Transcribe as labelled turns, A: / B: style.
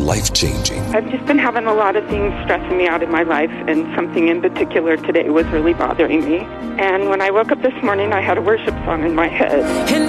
A: life-changing.
B: I've just been having a lot of things stressing me out in my life, and something in particular today was really bothering me. And when I woke up this morning, I had a worship song in my head.